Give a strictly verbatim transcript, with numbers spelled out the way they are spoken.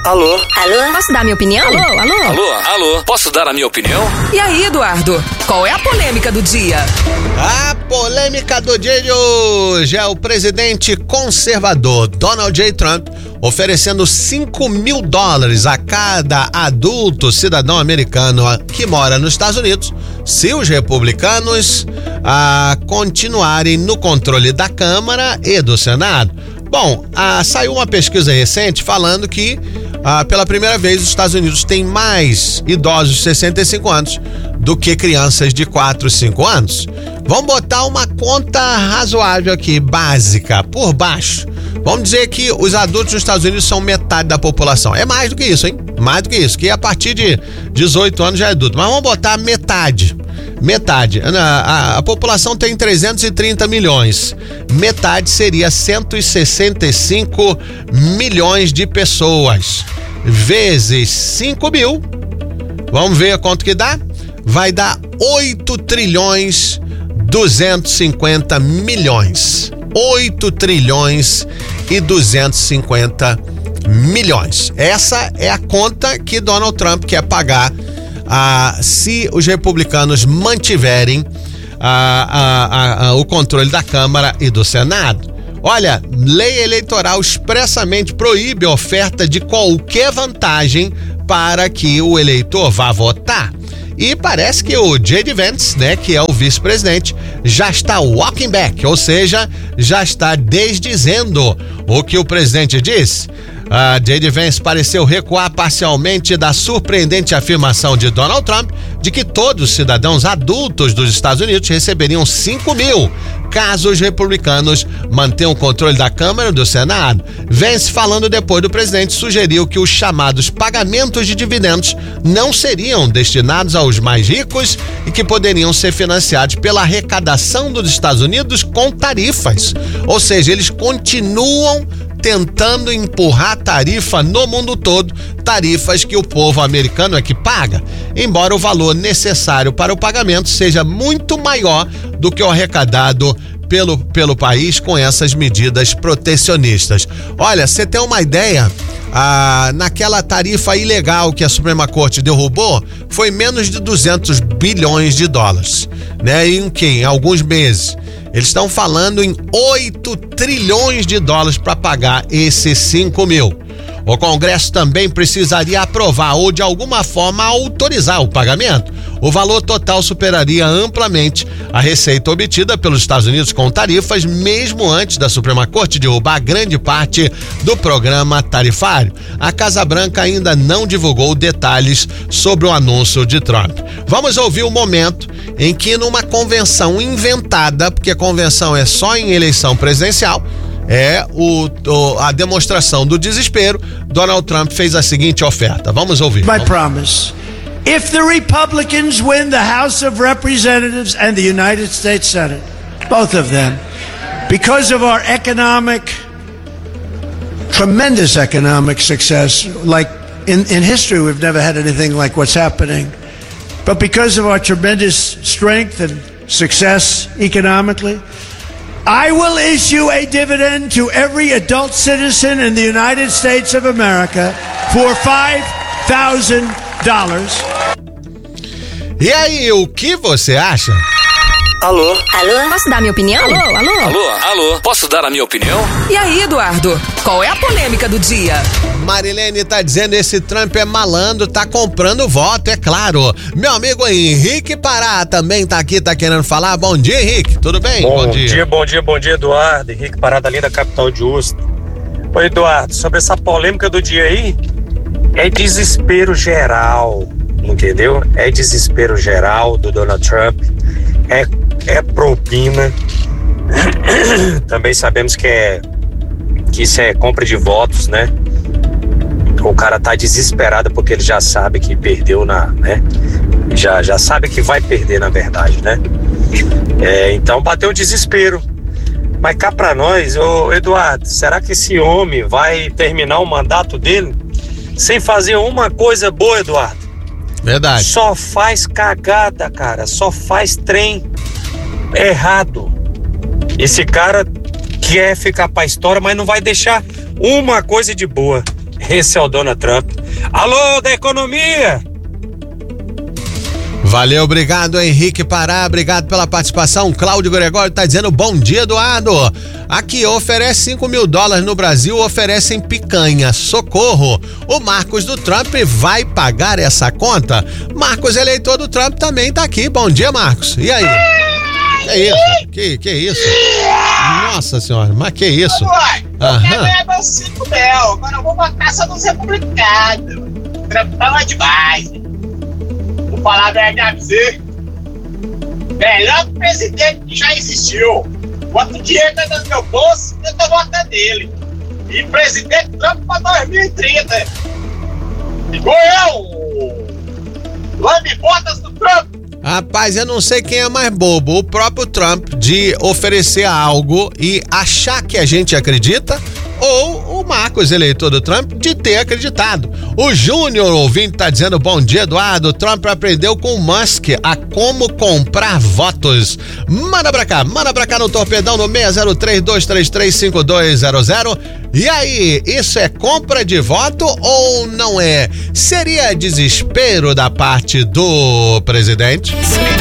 Alô? Alô? Posso dar minha opinião? Alô? Alô? Alô? Alô? Posso dar a minha opinião? E aí, Eduardo? Qual é a polêmica do dia? A polêmica do dia de hoje é o presidente conservador Donald J. Trump oferecendo cinco mil dólares a cada adulto cidadão americano que mora nos Estados Unidos se os republicanos ah, continuarem no controle da Câmara e do Senado. Bom, ah, saiu uma pesquisa recente falando que ah, pela primeira vez os Estados Unidos têm mais idosos de sessenta e cinco anos do que crianças de quatro, cinco anos. Vamos botar uma conta razoável aqui, básica, por baixo. Vamos dizer que os adultos nos Estados Unidos são metade da população. É mais do que isso, hein? Mais do que isso, que a partir de dezoito anos já é adulto. Mas vamos botar metade. Metade. A, a, a população tem trezentos e trinta milhões. Metade seria cento e sessenta e cinco milhões de pessoas. Vezes cinco mil. Vamos ver quanto que dá? Vai dar oito trilhões duzentos e cinquenta milhões. oito trilhões e duzentos e cinquenta milhões. Essa é a conta que Donald Trump quer pagar ah, se os republicanos mantiverem ah, ah, ah, ah, o controle da Câmara e do Senado. Olha, lei eleitoral expressamente proíbe a oferta de qualquer vantagem para que o eleitor vá votar. E parece que o J D. Vance, né, que é o vice-presidente, já está walking back, ou seja, já está desdizendo o que o presidente disse. Uh, J D. Vance pareceu recuar parcialmente da surpreendente afirmação de Donald Trump de que todos os cidadãos adultos dos Estados Unidos receberiam cinco mil caso os republicanos mantenham o controle da Câmara e do Senado. Vance, falando depois do presidente, sugeriu que os chamados pagamentos de dividendos não seriam destinados aos mais ricos e que poderiam ser financiados pela arrecadação dos Estados Unidos com tarifas. Ou seja, eles continuam tentando empurrar tarifa no mundo todo, tarifas que o povo americano é que paga, embora o valor necessário para o pagamento seja muito maior do que o arrecadado pelo, pelo país com essas medidas protecionistas. Olha, você tem uma ideia? Ah, naquela tarifa ilegal que a Suprema Corte derrubou, foi menos de duzentos bilhões de dólares, né? Em que? Em alguns meses. Eles estão falando em oito trilhões de dólares para pagar esses cinco mil. O Congresso também precisaria aprovar ou de alguma forma autorizar o pagamento. O valor total superaria amplamente a receita obtida pelos Estados Unidos com tarifas, mesmo antes da Suprema Corte derrubar grande parte do programa tarifário. A Casa Branca ainda não divulgou detalhes sobre o anúncio de Trump. Vamos ouvir o momento em que, numa convenção inventada, porque a convenção é só em eleição presidencial, é o, o, a demonstração do desespero, Donald Trump fez a seguinte oferta. Vamos ouvir. My promise. If the Republicans win the House of Representatives and the United States Senate, both of them, because of our economic, tremendous economic success, like in, in history we've never had anything like what's happening, but because of our tremendous strength and success economically, I will issue a dividend to every adult citizen in the United States of America for five thousand dollars. E aí, o que você acha? Alô? Alô? Posso dar minha opinião? Alô? Alô? Alô? Alô? Posso dar a minha opinião? E aí, Eduardo? Qual é a polêmica do dia? Marilene tá dizendo esse Trump é malandro, tá comprando voto, é claro. Meu amigo Henrique Pará também tá aqui, tá querendo falar. Bom dia, Henrique, tudo bem? Bom, bom dia. dia, bom dia, bom dia, Eduardo. Henrique Pará, da linda capital de Houston. Oi, Eduardo, sobre essa polêmica do dia aí, é desespero geral, entendeu? É desespero geral do Donald Trump, é, é propina. Também sabemos que, é, que isso é compra de votos, né? O cara tá desesperado porque ele já sabe que perdeu na, né? Já, já sabe que vai perder, na verdade, né? É, então bateu o desespero. Mas cá pra nós, ô Eduardo, será que esse homem vai terminar o mandato dele sem fazer uma coisa boa, Eduardo? Verdade. Só faz cagada, cara. Só faz trem errado. Esse cara quer ficar pra história, mas não vai deixar uma coisa de boa. Esse é o Donald Trump. Alô, da economia! Valeu, obrigado, Henrique Pará, obrigado pela participação. Cláudio Gregório tá dizendo bom dia, Eduardo. Aqui, oferece cinco mil dólares no Brasil, oferecem picanha, socorro. O Marcos do Trump vai pagar essa conta? Marcos, eleitor do Trump, também tá aqui. Bom dia, Marcos. E aí? Que isso? Que, que isso? Nossa senhora, mas que isso? Eu quero ganhar meus cinco mil, agora eu vou votar só nos republicanos. O Trump fala demais. Vou falar a verdade pra você. Melhor presidente que já existiu. Bota o dinheiro dentro do meu bolso e eu tô votando nele. E presidente Trump pra dois mil e trinta. Igual eu. Lame botas do Trump. Rapaz, eu não sei quem é mais bobo, o próprio Trump de oferecer algo e achar que a gente acredita, ou o Marcos, eleitor do Trump, de ter acreditado. O Júnior, ouvinte, tá dizendo bom dia, Eduardo. Trump aprendeu com o Musk a como comprar votos. Manda pra cá, manda pra cá no Torpedão no seis zero três, dois três três, cinco dois zero zero. E aí, isso é compra de voto ou não é? Seria desespero da parte do presidente?